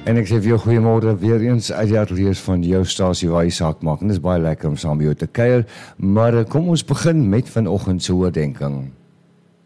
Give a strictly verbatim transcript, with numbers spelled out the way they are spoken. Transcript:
En ek sê vir jou goeiemôre weer eens uit die ateljee van jou stasie waar jy saak maak. En dit is baie lekker om saam met jou te kuier, maar kom ons begin met vanoggend se oordeenking.